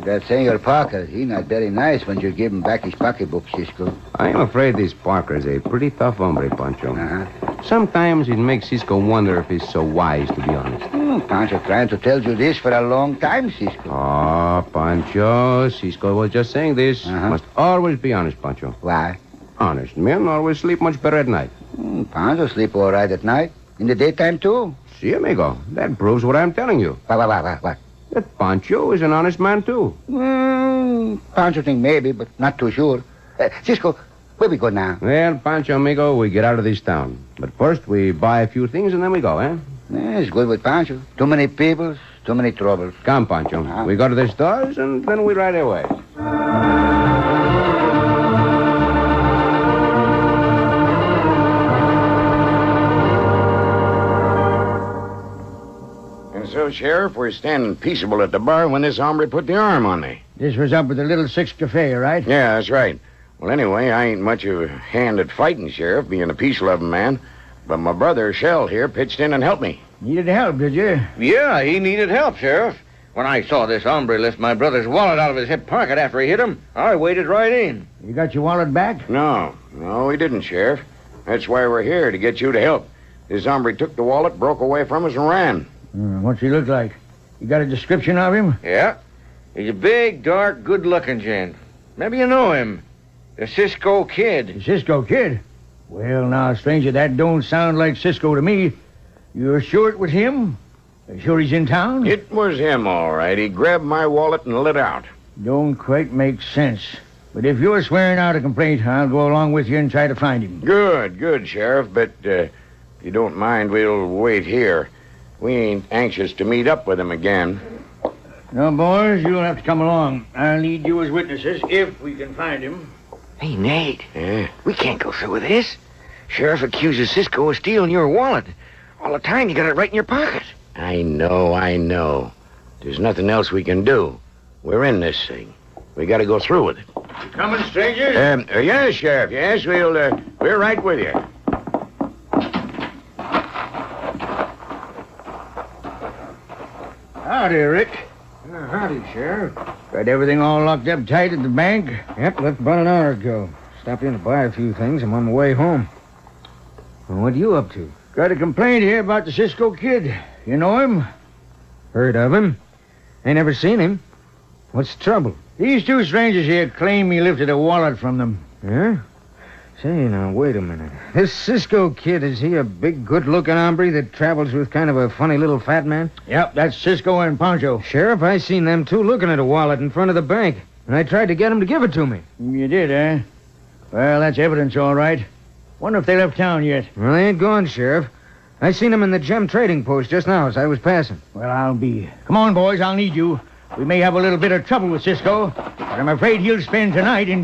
That Senor Parker, he not very nice when you give him back his pocketbook, Cisco. I'm afraid this Parker is a pretty tough hombre, Pancho. Uh-huh. Sometimes it makes Cisco wonder if he's so wise, to be honest. Pancho trying to tell you this for a long time, Cisco. Oh, Pancho, Cisco was just saying this. Uh-huh. Must always be honest, Pancho. Why? Honest men always sleep much better at night. Pancho sleep all right at night. In the daytime, too. See, amigo, that proves what I'm telling you. What? That Pancho is an honest man, too. Pancho think maybe, but not too sure. Cisco, where we go now? Well, Pancho, amigo, we get out of this town. But first, we buy a few things and then we go, eh? It's good with Pancho. Too many people, too many troubles. Come, Pancho. Uh-huh. We go to the stores and then we ride away. So, Sheriff, we're standing peaceable at the bar when this hombre put the arm on me. This was up at the Little Six Cafe, right? Yeah, that's right. Well, anyway, I ain't much of a hand at fighting, Sheriff, being a peace-loving man. But my brother, Shell, here, pitched in and helped me. Needed help, did you? Yeah, he needed help, Sheriff. When I saw this hombre lift my brother's wallet out of his hip pocket after he hit him, I waded right in. You got your wallet back? No, he didn't, Sheriff. That's why we're here, to get you to help. This hombre took the wallet, broke away from us, and ran. What's he look like? You got a description of him? Yeah. He's a big, dark, good-looking gent. Maybe you know him. The Cisco Kid. The Cisco Kid? Well, now, stranger, that don't sound like Cisco to me. You're sure it was him? You sure he's in town? It was him, all right. He grabbed my wallet and lit out. Don't quite make sense. But if you're swearing out a complaint, I'll go along with you and try to find him. Good, Sheriff. But if you don't mind, we'll wait here. We ain't anxious to meet up with him again. No, boys, you'll have to come along. I'll need you as witnesses, if we can find him. Hey, Nate. Yeah? We can't go through with this. Sheriff accuses Cisco of stealing your wallet. All the time you got it right in your pocket. I know. There's nothing else we can do. We're in this thing. We got to go through with it. You coming, stranger? Yes, Sheriff. Yes, we're right with you. Howdy, Rick. Howdy, Sheriff. Got everything all locked up tight at the bank? Yep, left about an hour ago. Stopped in to buy a few things. I'm on my way home. Well, what are you up to? Got a complaint here about the Cisco Kid. You know him? Heard of him. Ain't never seen him. What's the trouble? These two strangers here claim he lifted a wallet from them. Yeah? Say, now, wait a minute. This Cisco Kid, is he a big, good-looking hombre that travels with kind of a funny little fat man? Yep, that's Cisco and Pancho. Sheriff, I seen them two looking at a wallet in front of the bank, and I tried to get him to give it to me. You did, eh? Well, that's evidence, all right. Wonder if they left town yet. Well, they ain't gone, Sheriff. I seen them in the gem trading post just now as I was passing. Well, I'll be. Come on, boys, I'll need you. We may have a little bit of trouble with Cisco, but I'm afraid he'll spend tonight in